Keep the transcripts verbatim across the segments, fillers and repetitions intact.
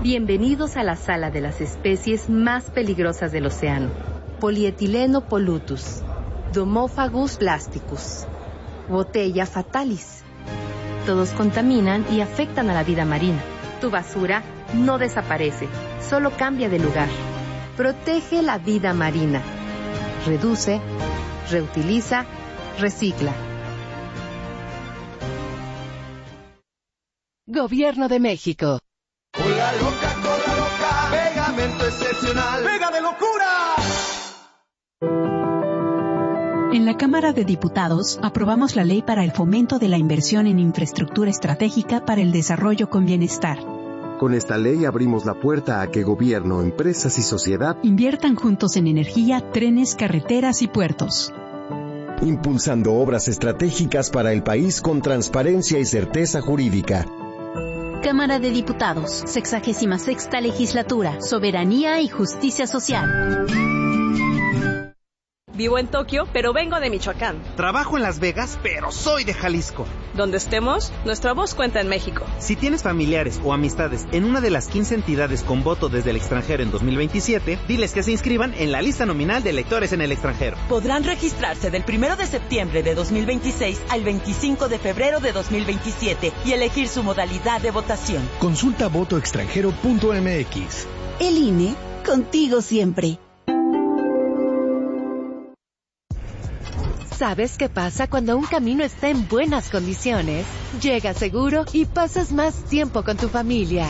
Bienvenidos a la sala de las especies más peligrosas del océano. Polietileno pollutus, Domophagus plasticus, Botella fatalis. Todos contaminan y afectan a la vida marina. Tu basura no desaparece, solo cambia de lugar. Protege la vida marina. Reduce, reutiliza, recicla. Gobierno de México. Cola loca, cola loca, pegamento excepcional, pega de locura. En la Cámara de Diputados aprobamos la ley para el fomento de la inversión en infraestructura estratégica para el desarrollo con bienestar. Con esta ley abrimos la puerta a que gobierno, empresas y sociedad inviertan juntos en energía, trenes, carreteras y puertos. Impulsando obras estratégicas para el país con transparencia y certeza jurídica. Cámara de Diputados, sexagésima sexta legislatura, soberanía y justicia social. Vivo en Tokio, pero vengo de Michoacán. Trabajo en Las Vegas, pero soy de Jalisco. Donde estemos, nuestra voz cuenta en México. Si tienes familiares o amistades en una de las quince entidades con voto desde el extranjero en dos mil veintisiete, diles que se inscriban en la lista nominal de electores en el extranjero. Podrán registrarse del primero de septiembre de dos mil veintiséis al veinticinco de febrero de dos mil veintisiete y elegir su modalidad de votación. Consulta voto extranjero punto m x. El I N E, contigo siempre. ¿Sabes qué pasa cuando un camino está en buenas condiciones? Llegas seguro y pasas más tiempo con tu familia.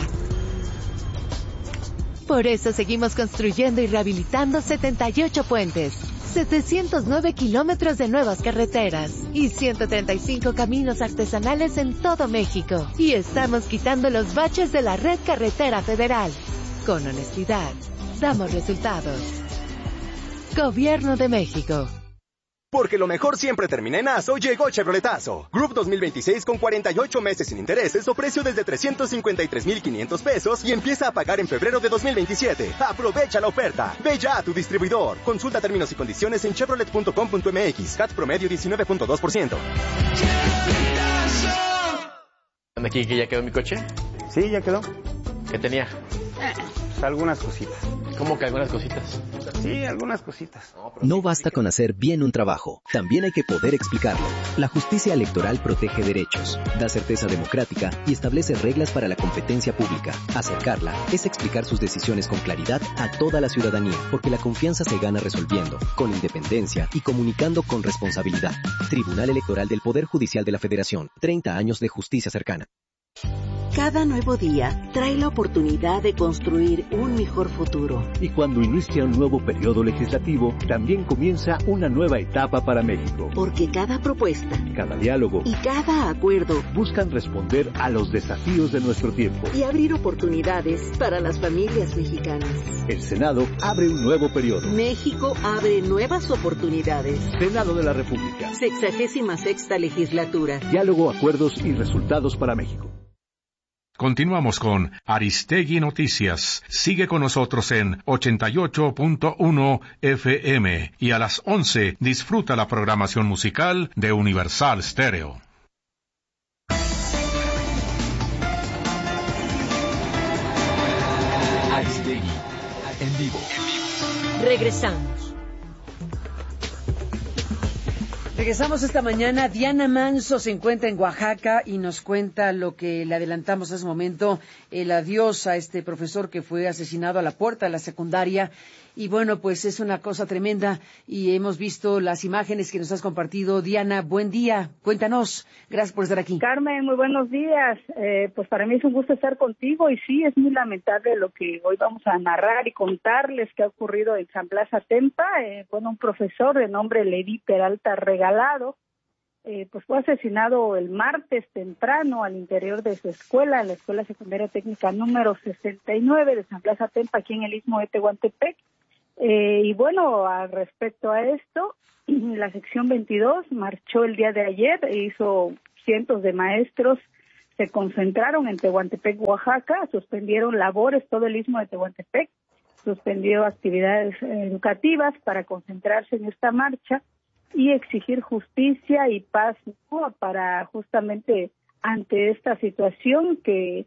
Por eso seguimos construyendo y rehabilitando setenta y ocho puentes, setecientos nueve kilómetros de nuevas carreteras y ciento treinta y cinco caminos artesanales en todo México. Y estamos quitando los baches de la red carretera federal. Con honestidad, damos resultados. Gobierno de México. Porque lo mejor siempre termina en Aso, llegó Chevroletazo. Group dos mil veintiséis con cuarenta y ocho meses sin intereses o precio desde trescientos cincuenta y tres mil quinientos pesos y empieza a pagar en febrero de dos mil veintisiete. Aprovecha la oferta. Ve ya a tu distribuidor. Consulta términos y condiciones en chevrolet punto com punto m x. C A T promedio diecinueve punto dos por ciento. ¿Aquí que ya quedó mi coche? Sí, ya quedó. ¿Qué tenía? Eh, pues algunas cositas. ¿Cómo que algunas cositas? Sí, algunas cositas. No basta con hacer bien un trabajo, también hay que poder explicarlo. La justicia electoral protege derechos, da certeza democrática y establece reglas para la competencia pública. Acercarla es explicar sus decisiones con claridad a toda la ciudadanía, porque la confianza se gana resolviendo, con independencia y comunicando con responsabilidad. Tribunal Electoral del Poder Judicial de la Federación, treinta años de justicia cercana. Cada nuevo día trae la oportunidad de construir un mejor futuro. Y cuando inicia un nuevo periodo legislativo, también comienza una nueva etapa para México. Porque cada propuesta, cada diálogo y cada acuerdo buscan responder a los desafíos de nuestro tiempo y abrir oportunidades para las familias mexicanas. El Senado abre un nuevo periodo. México abre nuevas oportunidades. Senado de la República. Sexagésima sexta legislatura. Diálogo, acuerdos y resultados para México. Continuamos con Aristegui Noticias. Sigue con nosotros en ochenta y ocho punto uno F M y a las once disfruta la programación musical de Universal Stereo. Aristegui en vivo. Regresamos. Regresamos esta mañana. Diana Manso se encuentra en Oaxaca y nos cuenta lo que le adelantamos hace un momento, el adiós a este profesor que fue asesinado a la puerta de la secundaria. Y bueno, pues es una cosa tremenda y hemos visto las imágenes que nos has compartido. Diana, buen día. Cuéntanos. Gracias por estar aquí. Carmen, muy buenos días. Eh, pues para mí es un gusto estar contigo y sí, es muy lamentable lo que hoy vamos a narrar y contarles que ha ocurrido en San Blas Atempa. Eh, bueno, un profesor de nombre Levi Peralta Regalado, eh, pues fue asesinado el martes temprano al interior de su escuela, en la Escuela Secundaria Técnica número sesenta y nueve de San Blas Atempa, aquí en el Istmo de Tehuantepec. Eh, y bueno, al respecto a esto, la sección veintidós marchó el día de ayer e hizo cientos de maestros, se concentraron en Tehuantepec, Oaxaca, suspendieron labores todo el Istmo de Tehuantepec, suspendió actividades educativas para concentrarse en esta marcha y exigir justicia y paz, ¿no?, para justamente ante esta situación que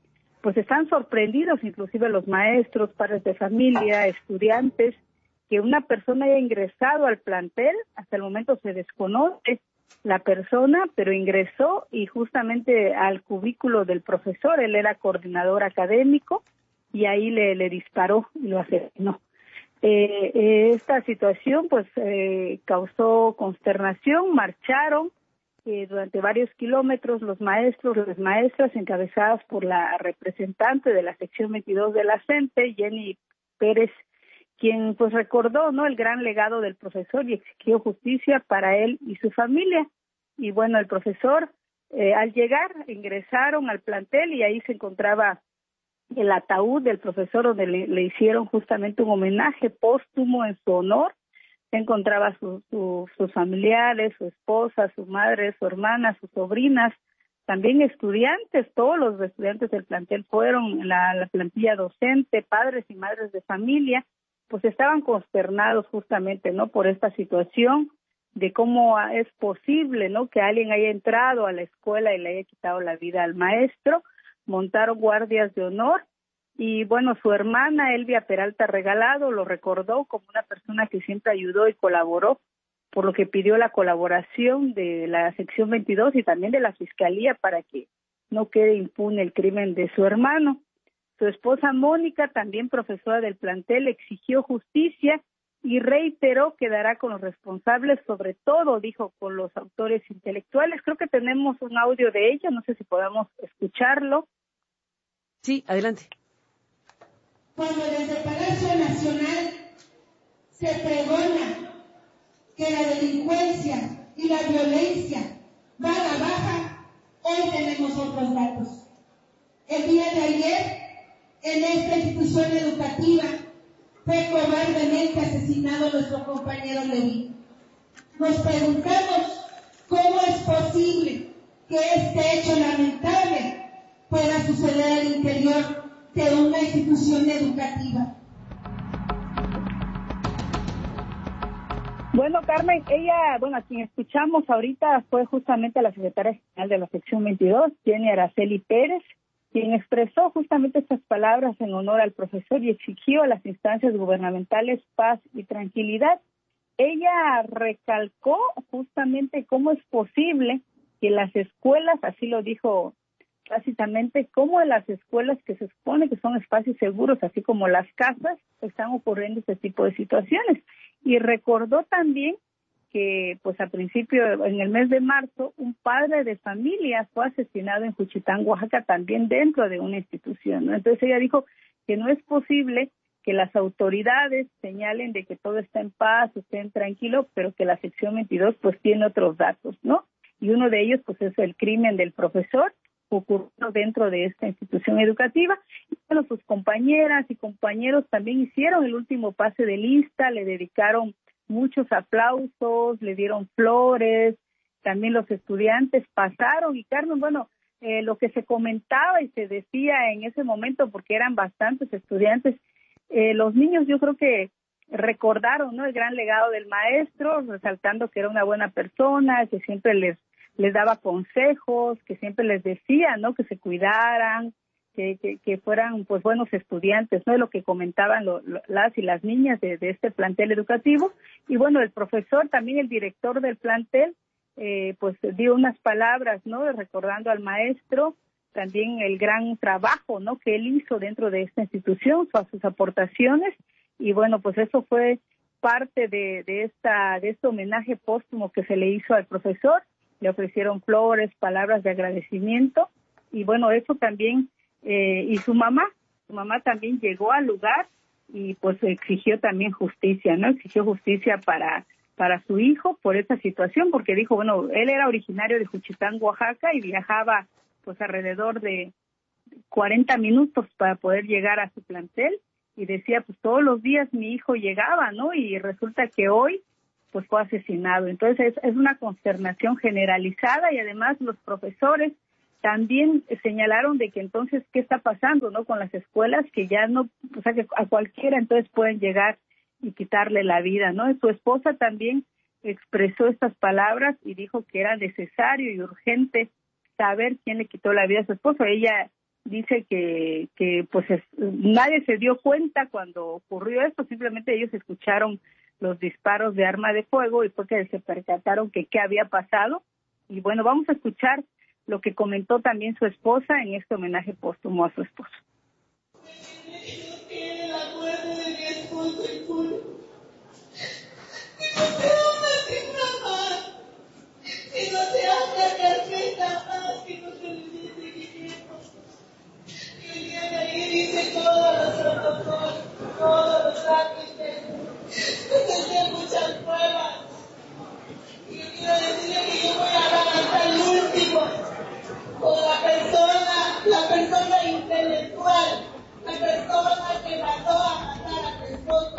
pues están sorprendidos, inclusive los maestros, padres de familia, estudiantes, que una persona haya ingresado al plantel. Hasta el momento se desconoce la persona, pero ingresó y justamente al cubículo del profesor. Él era coordinador académico y ahí le, le disparó y lo asesinó. Eh, eh, esta situación pues eh, causó consternación. Marcharon eh, durante varios kilómetros los maestros, las maestras, encabezadas por la representante de la sección veintidós de la CENTE, Jenny Pérez, quien pues recordó, ¿no?, el gran legado del profesor y exigió justicia para él y su familia. Y bueno, el profesor, eh, al llegar, ingresaron al plantel y ahí se encontraba el ataúd del profesor, donde le, le hicieron justamente un homenaje póstumo en su honor. Se encontraba su, su, sus familiares, su esposa, su madre, su hermana, sus sobrinas, también estudiantes. Todos los estudiantes del plantel fueron, la, la plantilla docente, padres y madres de familia, pues estaban consternados justamente, ¿no?, por esta situación de cómo es posible, ¿no?, que alguien haya entrado a la escuela y le haya quitado la vida al maestro. Montaron guardias de honor y, bueno, su hermana Elvia Peralta Regalado lo recordó como una persona que siempre ayudó y colaboró, por lo que pidió la colaboración de la sección veintidós y también de la Fiscalía para que no quede impune el crimen de su hermano. Su esposa Mónica, también profesora del plantel, exigió justicia y reiteró que dará con los responsables, sobre todo, dijo, con los autores intelectuales. Creo que tenemos un audio de ella, no sé si podamos escucharlo. Sí, adelante. Cuando desde Palacio Nacional se pregona que la delincuencia y la violencia van a baja, hoy tenemos otros datos. El día de ayer, en esta institución educativa, fue cobardemente asesinado nuestro compañero Levi. Nos preguntamos cómo es posible que este hecho lamentable pueda suceder al interior de una institución educativa. Bueno, Carmen, ella, bueno, a quien escuchamos ahorita fue justamente la secretaria general de la sección veintidós, Jenny Araceli Pérez, quien expresó justamente estas palabras en honor al profesor y exigió a las instancias gubernamentales paz y tranquilidad. Ella recalcó justamente cómo es posible que las escuelas, así lo dijo básicamente, cómo en las escuelas que se supone que son espacios seguros, así como las casas, están ocurriendo este tipo de situaciones. Y recordó también que, pues, a principio, en el mes de marzo, un padre de familia fue asesinado en Juchitán, Oaxaca, también dentro de una institución, ¿no? Entonces ella dijo que no es posible que las autoridades señalen de que todo está en paz, estén tranquilos, pero que la sección veintidós, pues, tiene otros datos, ¿no? Y uno de ellos, pues, es el crimen del profesor ocurrido dentro de esta institución educativa. Y bueno, sus compañeras y compañeros también hicieron el último pase de lista, le dedicaron muchos aplausos, le dieron flores, también los estudiantes pasaron. Y Carmen, bueno, eh, lo que se comentaba y se decía en ese momento, porque eran bastantes estudiantes, eh, los niños yo creo que recordaron, ¿no?, el gran legado del maestro, resaltando que era una buena persona, que siempre les les daba consejos, que siempre les decía, ¿no?, que se cuidaran, que, que, que fueran, pues, buenos estudiantes, ¿no?, lo que comentaban lo, lo, las y las niñas de, de este plantel educativo. Y bueno, el profesor, también el director del plantel, eh, pues dio unas palabras, ¿no?, recordando al maestro, también el gran trabajo, ¿no?, que él hizo dentro de esta institución, sus, sus aportaciones. Y bueno, pues eso fue parte de, de esta de este homenaje póstumo que se le hizo al profesor. Le ofrecieron flores, palabras de agradecimiento, y bueno, eso también, eh, y su mamá, su mamá también llegó al lugar y pues exigió también justicia, ¿no? Exigió justicia para, para su hijo por esa situación, porque dijo, bueno, él era originario de Juchitán, Oaxaca, y viajaba pues alrededor de cuarenta minutos para poder llegar a su plantel, y decía, pues todos los días mi hijo llegaba, ¿no? Y resulta que hoy pues fue asesinado. Entonces es, es una consternación generalizada, y además los profesores también señalaron de que entonces qué está pasando, ¿no?, con las escuelas, que ya no, o sea, que a cualquiera entonces pueden llegar y quitarle la vida, ¿no? Y su esposa también expresó estas palabras y dijo que era necesario y urgente saber quién le quitó la vida a su esposo. Ella dice que, que pues es, nadie se dio cuenta cuando ocurrió esto, simplemente ellos escucharon los disparos de arma de fuego y fue que se percataron que qué había pasado. Y bueno, vamos a escuchar lo que comentó también su esposa en este homenaje póstumo a su esposo. Tiene la muerte de mi esposo en julio. Y no sé dónde se más. Si no se hace carpeta más, que no se le dice seguimiento. Y el día de ahí dice todos los protocolos, todos los trámites. Desde muchas pruebas. Y yo quiero decirle que yo voy a dar hasta el último. Con la persona, la persona intelectual, la persona que mandó a matar a mi esposo.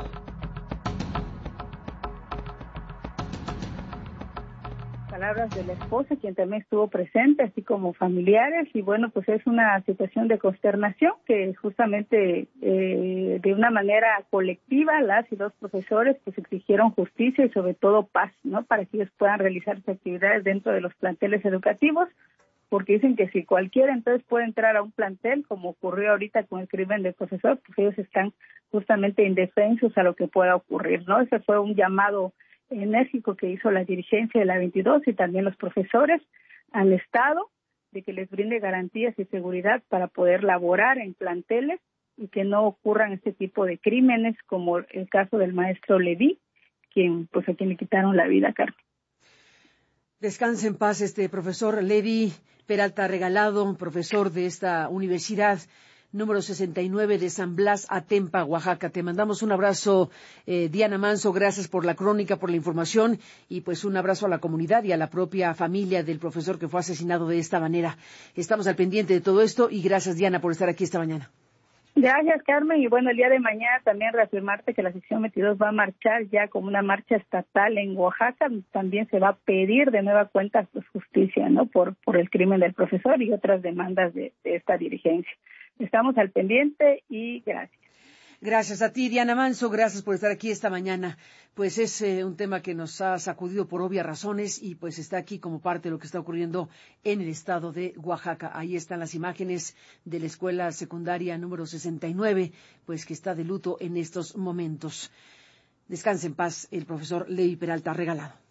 Palabras de la esposa, quien también estuvo presente, así como familiares, y bueno, pues es una situación de consternación que justamente eh, de una manera colectiva las y los profesores pues exigieron justicia y sobre todo paz, ¿no? Para que ellos puedan realizar sus actividades dentro de los planteles educativos, porque dicen que si cualquiera entonces puede entrar a un plantel, como ocurrió ahorita con el crimen del profesor, pues ellos están justamente indefensos a lo que pueda ocurrir, ¿no? Ese fue un llamado enérgico que hizo la dirigencia de la veintidós y también los profesores al Estado de que les brinde garantías y seguridad para poder laborar en planteles y que no ocurran este tipo de crímenes como el caso del maestro Leví, quien pues a quien le quitaron la vida, Carmen. Descanse en paz este profesor Leví Peralta Regalado, profesor de esta universidad número sesenta y nueve de San Blas Atempa, Oaxaca. Te mandamos un abrazo, eh, Diana Manso, gracias por la crónica, por la información y pues un abrazo a la comunidad y a la propia familia del profesor que fue asesinado de esta manera. Estamos al pendiente de todo esto y gracias, Diana, por estar aquí esta mañana. Gracias, Carmen, y bueno, el día de mañana también reafirmarte que la sección veintidós va a marchar ya como una marcha estatal en Oaxaca. También se va a pedir de nueva cuenta pues, justicia, ¿no? Por, por el crimen del profesor y otras demandas de, de esta dirigencia. Estamos al pendiente y gracias. Gracias a ti, Diana Manso, gracias por estar aquí esta mañana. Pues es eh, un tema que nos ha sacudido por obvias razones y pues está aquí como parte de lo que está ocurriendo en el estado de Oaxaca. Ahí están las imágenes de la escuela secundaria número sesenta y nueve, pues que está de luto en estos momentos. Descanse en paz el profesor Leví Peralta Regalado.